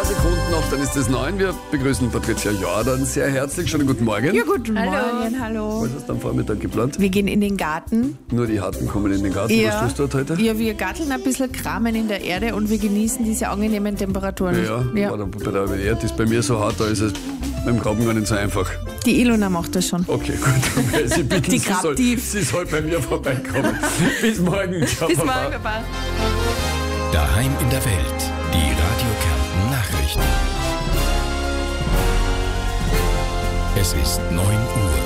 paar Sekunden noch, dann ist es 9. Wir begrüßen Patricia Jordan sehr herzlich. Schönen guten Morgen. Ja, guten Morgen, hallo. Was hast du am Vormittag geplant? Wir gehen in den Garten. Nur die Harten kommen in den Garten. Ja. Was tust du dort heute? Ja, wir garteln ein bisschen, kramen in der Erde und wir genießen diese angenehmen Temperaturen. Ja. Bei der Erde ist bei mir so hart, da ist es beim Graben gar nicht so einfach. Die Ilona macht das schon. Okay, gut. Dann werde ich Sie bitten, Die sie grabt tief. soll bei mir vorbeikommen. Bis morgen. Ciao, Bis Baba. morgen, Baba. Daheim in der Welt. Die Radio Kärnten Nachrichten. Es ist 9 Uhr.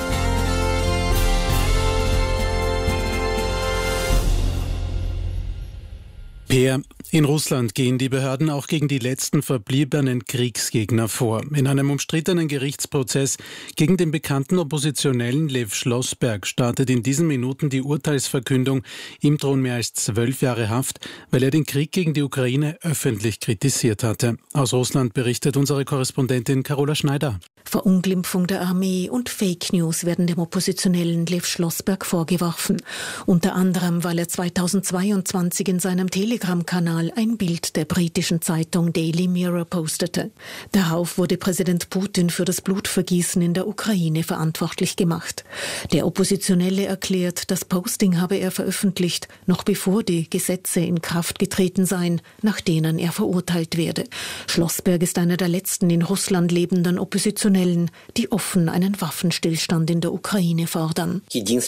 Peer. In Russland gehen die Behörden auch gegen die letzten verbliebenen Kriegsgegner vor. In einem umstrittenen Gerichtsprozess gegen den bekannten Oppositionellen Lev Schlossberg startet in diesen Minuten die Urteilsverkündung. Ihm drohen mehr als 12 Jahre Haft, weil er den Krieg gegen die Ukraine öffentlich kritisiert hatte. Aus Russland berichtet unsere Korrespondentin Carola Schneider. Verunglimpfung der Armee und Fake News werden dem Oppositionellen Lev Schlossberg vorgeworfen. Unter anderem, weil er 2022 in seinem Telegram-Kanal ein Bild der britischen Zeitung Daily Mirror postete. Darauf wurde Präsident Putin für das Blutvergießen in der Ukraine verantwortlich gemacht. Der Oppositionelle erklärt, das Posting habe er veröffentlicht, noch bevor die Gesetze in Kraft getreten seien, nach denen er verurteilt werde. Schlossberg ist einer der letzten in Russland lebenden Oppositionellen, die offen einen Waffenstillstand in der Ukraine fordern.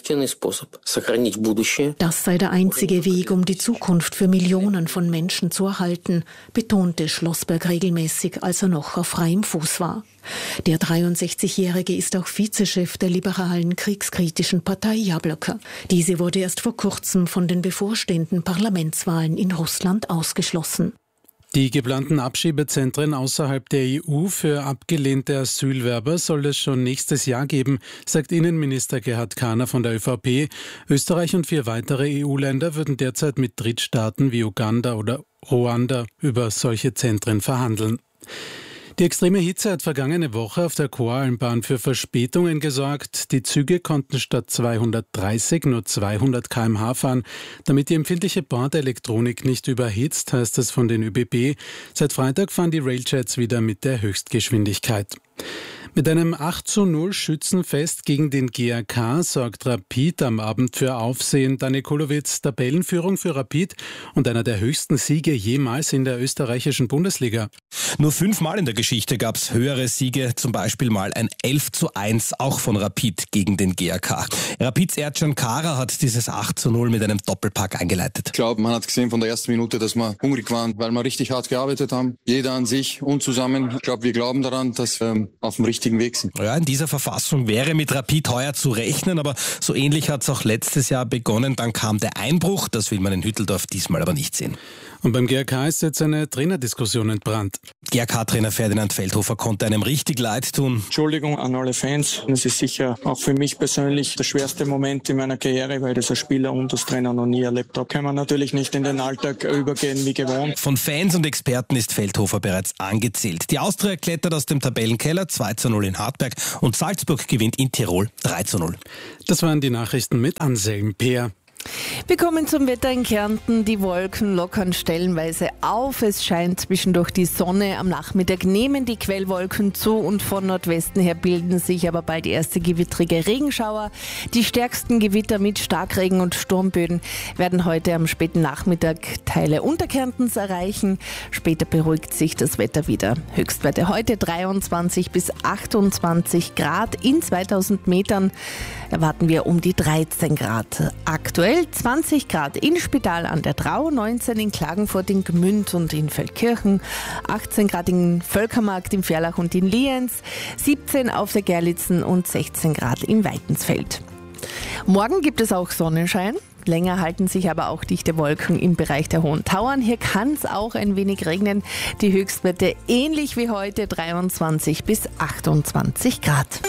Das sei der einzige Weg, um die Zukunft für Millionen von Menschen zu erhalten, betonte Schlossberg regelmäßig, als er noch auf freiem Fuß war. Der 63-Jährige ist auch Vizechef der liberalen kriegskritischen Partei Jabloko. Diese wurde erst vor kurzem von den bevorstehenden Parlamentswahlen in Russland ausgeschlossen. Die geplanten Abschiebezentren außerhalb der EU für abgelehnte Asylwerber soll es schon nächstes Jahr geben, sagt Innenminister Gerhard Kahner von der ÖVP. Österreich und 4 weitere EU-Länder würden derzeit mit Drittstaaten wie Uganda oder Ruanda über solche Zentren verhandeln. Die extreme Hitze hat vergangene Woche auf der Koralmbahn für Verspätungen gesorgt. Die Züge konnten statt 230 nur 200 km/h fahren. Damit die empfindliche Bordelektronik nicht überhitzt, heißt es von den ÖBB. Seit Freitag fahren die Railjets wieder mit der Höchstgeschwindigkeit. Mit einem 8:0 Schützenfest gegen den GAK sorgt Rapid am Abend für Aufsehen. Dani Kulowitz, Tabellenführung für Rapid und einer der höchsten Siege jemals in der österreichischen Bundesliga. Nur 5-mal in der Geschichte gab es höhere Siege, zum Beispiel mal ein 11:1, auch von Rapid gegen den GAK. Rapids Erdcan Kara hat dieses 8:0 mit einem Doppelpack eingeleitet. Ich glaube, man hat gesehen von der ersten Minute, dass wir hungrig waren, weil wir richtig hart gearbeitet haben. Jeder an sich und zusammen. Ich glaube, wir glauben daran, dass wir auf dem richtigen Weg sind. Ja, in dieser Verfassung wäre mit Rapid heuer zu rechnen, aber so ähnlich hat es auch letztes Jahr begonnen. Dann kam der Einbruch, das will man in Hütteldorf diesmal aber nicht sehen. Und beim GAK ist jetzt eine Trainerdiskussion entbrannt. GAK-Trainer Ferdinand Feldhofer konnte einem richtig leid tun. Entschuldigung an alle Fans. Das ist sicher auch für mich persönlich der schwerste Moment in meiner Karriere, weil das als Spieler und als Trainer noch nie erlebt habe. Kann man natürlich nicht in den Alltag übergehen wie gewohnt. Von Fans und Experten ist Feldhofer bereits angezählt. Die Austria klettert aus dem Tabellenkeller 2:0 in Hartberg und Salzburg gewinnt in Tirol 3:0. Das waren die Nachrichten mit Anselm Peer. Wir kommen zum Wetter in Kärnten. Die Wolken lockern stellenweise auf. Es scheint zwischendurch die Sonne. Am Nachmittag nehmen die Quellwolken zu und von Nordwesten her bilden sich aber bald erste gewittrige Regenschauer. Die stärksten Gewitter mit Starkregen und Sturmböen werden heute am späten Nachmittag Teile Unterkärntens erreichen. Später beruhigt sich das Wetter wieder. Höchstwerte heute 23 bis 28 Grad. In 2000 Metern erwarten wir um die 13 Grad. Aktuell 20 Grad in Spital an der Drau, 19 in Klagenfurt, in Gmünd und in Feldkirchen, 18 Grad in Völkermarkt, in Ferlach und in Lienz, 17 auf der Gerlitzen und 16 Grad in Weitensfeld. Morgen gibt es auch Sonnenschein. Länger halten sich aber auch dichte Wolken im Bereich der Hohen Tauern. Hier kann es auch ein wenig regnen. Die Höchstwerte ähnlich wie heute 23 bis 28 Grad.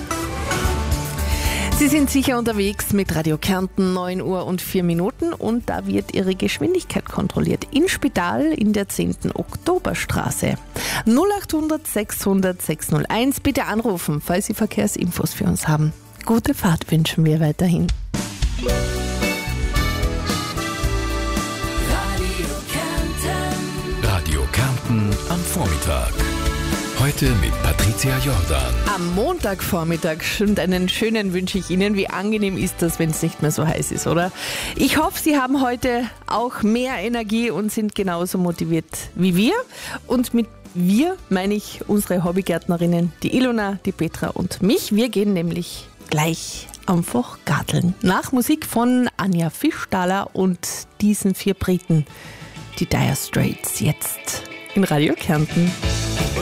Sie sind sicher unterwegs mit Radio Kärnten, 9 Uhr und 4 Minuten und da wird Ihre Geschwindigkeit kontrolliert. In Spital in der 10. Oktoberstraße. 0800 600 601. Bitte anrufen, falls Sie Verkehrsinfos für uns haben. Gute Fahrt wünschen wir weiterhin. Radio Kärnten am Montagvormittag. Heute mit Patricia Jordan. Am Montagvormittag und einen schönen wünsche ich Ihnen. Wie angenehm ist das, wenn es nicht mehr so heiß ist, oder? Ich hoffe, Sie haben heute auch mehr Energie und sind genauso motiviert wie wir. Und mit wir meine ich unsere Hobbygärtnerinnen, die Ilona, die Petra und mich. Wir gehen nämlich gleich einfach garteln. Nach Musik von Anja Fischtaler und diesen 4 Briten, die Dire Straits, jetzt in Radio Kärnten.